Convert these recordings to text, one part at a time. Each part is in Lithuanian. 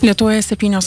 Lietuvoje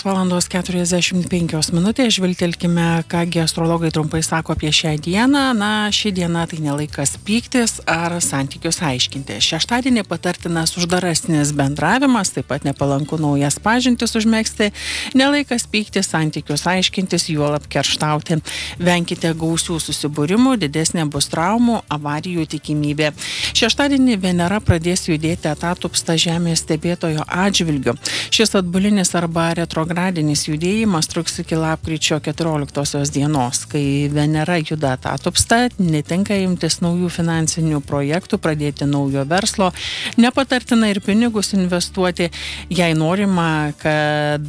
7:45 žvilgtelkime, kągi astrologai trumpai sako apie šią dieną. Ši diena tai nelaikas pyktis ar santykius aiškinti. Šeštadienį patartinas uždarasnis bendravimas, taip pat nepalanku naujas pažintis užmegzti. Nelaikas pyktis, santykius aiškintis, juolab kerštauti. Venkite gausių susibūrimų, didesnė bus traumų, avarijų tikimybė. Šeštadienį Venera pradės judėti atatupsta Žemės stebėtojo atžvilgiu. Šis atbulinis arba retrogradinis judėjimas truks iki lapkričio 14 dienos. Kai Venera juda atatupsta, netinka imtis naujų finansinių projektų, pradėti naujo verslo, nepatartina ir pinigus investuoti, jei norima, kad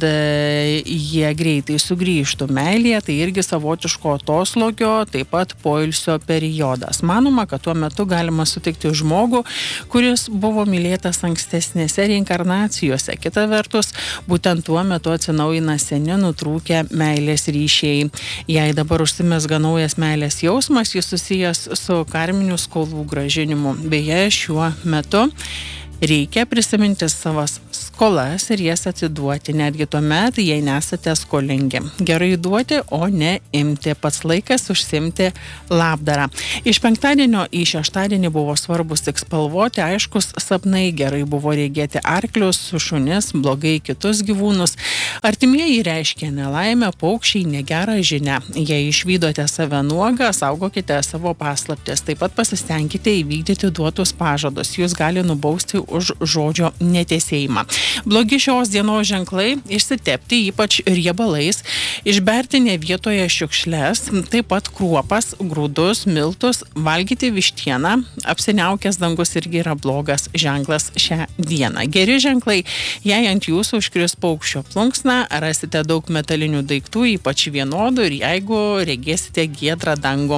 jie greitai sugrįžtų. Meilėje tai irgi savotiško atoslogio, taip pat poilsio periodas. Manoma, kad tuo metu galima sutikti žmogų, kuris buvo mylėtas ankstesnėse reinkarnacijose. Kita vertus, būtent tuo metu atsinaujina seni nutrūkę meilės ryšiai. Jei dabar užsimezga naujas meilės jausmas, jis susijęs su karminių skolų grąžinimu. Beje, šiuo metu reikia prisiminti savas skolas ir jas atiduoti, netgi tuomet, jei nesate skolingi. Gerai duoti, o ne imti. Pats laikas užsimti labdarą. Iš penktadienio į šeštadienį buvo svarbus tik spalvoti, aiškus sapnai, gerai buvo regėti arklius, šunis, blogai kitus gyvūnus. Artimieji reiškia nelaimę, paukščiai negerą žinią. Jei išvydote save nuogą, saugokite savo paslaptis. Taip pat pasistengkite įvykdyti duotus pažadus. Jūs gali nubausti už žodžio netesėjimą. Blogi šios dienos ženklai - išsitepti, ypač riebalais, išberti ne vietoje šiukšles, taip pat kruopas, grūdus, miltus, valgyti vištieną, apsiniaukęs dangus irgi yra blogas ženklas šią dieną. Geri ženklai, jei ant jūsų užkris paukščio plunksna, rasite daug metalinių daiktų, ypač vienodų, ir jeigu regėsite giedrą dangų.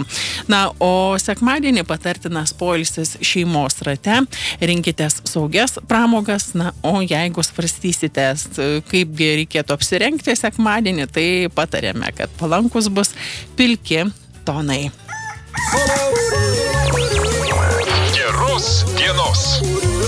O sekmadienį patartinas poilsis šeimos rate, rinkitės saugias pramogas, o jeigu svarstysite, kaipgi reikėtų apsirengti sekmadienį, tai patarėme, kad palankus bus pilki tonai. Geros dienos.